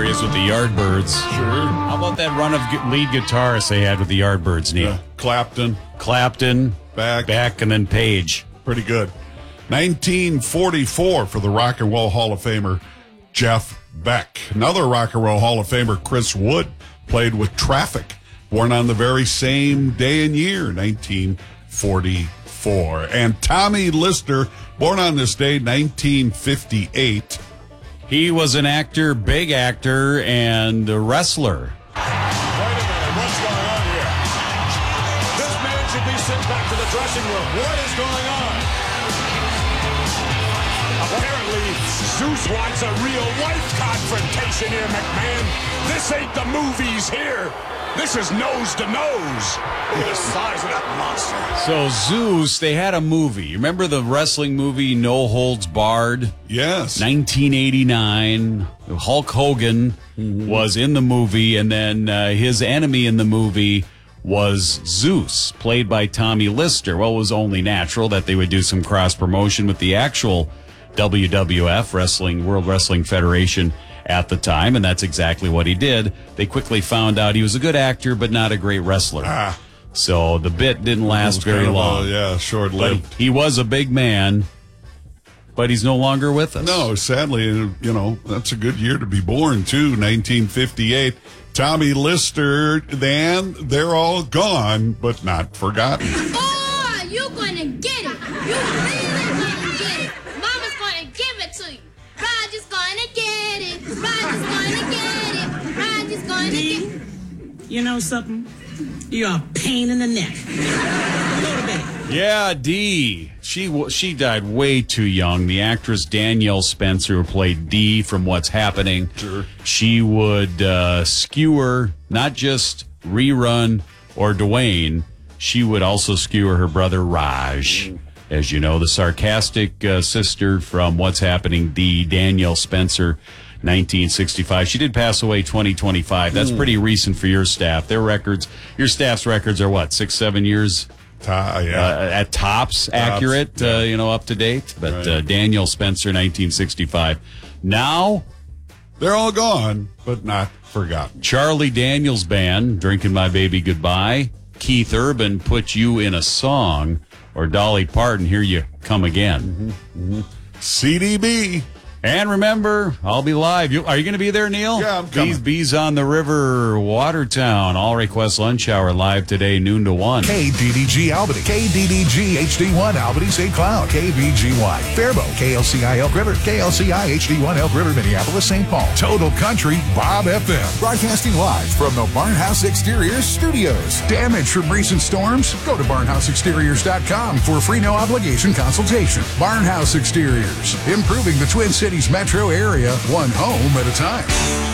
hilarious with the Yardbirds. Sure. How about that run of lead guitarists they had with the Yardbirds, Neil? Clapton. Beck, and then Page. Pretty good. 1944 for the Rock and Roll Hall of Famer Jeff Beck. Another Rock and Roll Hall of Famer, Chris Wood, played with Traffic. Born on the very same day and year, 1944. And Tommy Lister, born on this day, 1958. He was an actor, big actor, and a wrestler. Wait a minute, what's going on here? This man should be sent back to the dressing room. What is going on? Apparently, Zeus wants a real-life confrontation here, McMahon. This ain't the movies here. This is nose to nose. Look at the size of that monster. So Zeus, they had a movie. Remember the wrestling movie No Holds Barred? Yes. 1989. Hulk Hogan was in the movie, and then his enemy in the movie was Zeus, played by Tommy Lister. Well, it was only natural that they would do some cross-promotion with the actual WWF, World Wrestling Federation, at the time, and that's exactly what he did. They quickly found out he was a good actor, but not a great wrestler. So the bit didn't last very long. Short-lived. But he was a big man, but he's no longer with us. No, sadly, that's a good year to be born, too, 1958. Tommy Lister, then they're all gone, but not forgotten. Oh, you're going to get it. You really going to get it. Mama's going to give it to you. Roger's going to get it. Roger's going to get it. Roger's going to get it. You know something? You're a pain in the neck. Go to bed. Yeah, Dee. She died way too young. The actress Danielle Spencer, who played Dee from What's Happening, she would skewer not just Rerun or Dwayne, she would also skewer her brother Raj. As you know, the sarcastic sister from What's Happening, Dee, Danielle Spencer, 1965. She did pass away 2025. That's pretty recent for your staff. Your staff's records are what, 6-7 years? At tops, accurate, up to date. But right. Danielle Spencer, 1965. Now, they're all gone, but not forgotten. Charlie Daniels Band, Drinking My Baby Goodbye. Keith Urban, Put You in a Song. Or Dolly Parton, Here You Come Again. CDB. And remember, I'll be live. Are you going to be there, Neil? Yeah, I'm coming. Bees on the River, Watertown. All Request Lunch Hour live today, noon to 1. KDDG Albany, KDDG HD1 Albany St. Cloud, KVGY Faribault, KLCI Elk River, KLCI HD1 Elk River, Minneapolis, St. Paul. Total Country, Bob FM. Broadcasting live from the Barnhouse Exteriors Studios. Damage from recent storms? Go to barnhouseexteriors.com for a free no obligation consultation. Barnhouse Exteriors, improving the Twin Cities metro area, one home at a time.